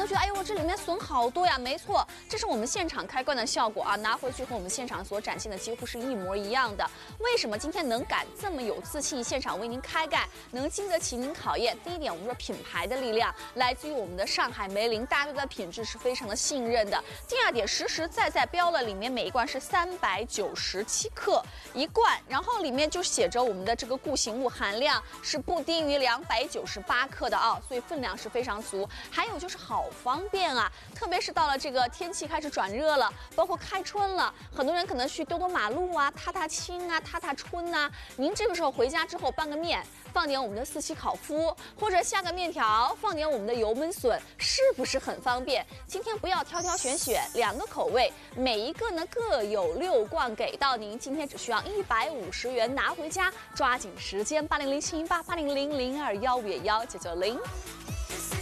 都觉得，哎呦，这里面笋好多呀。没错，这是我们现场开罐的效果啊，拿回去和我们现场所展现的几乎是一模一样的。为什么今天能敢这么有自信，现场为您开盖，能经得起您考验？第一点，我们说品牌的力量来自于我们的上海梅林，大家对它的品质是非常的信任的。第二点，实实在在标了，里面每一罐是397克一罐，然后里面就写着我们的这个固形物含量是不低于298克的啊，所以分量是非常足。还有就是好方便啊，特别是到了这个天气开始转热了，包括开春了，很多人可能去兜马路啊、踏青啊、踏春啊，您这个时候回家之后拌个面，放点我们的4喜烤麸，或者下个面条，放点我们的油焖笋，是不是很方便？今天不要挑挑选选，2个口味，每一个呢各有6罐给到您，今天只需要150元拿回家，抓紧时间，8007188000215991。990。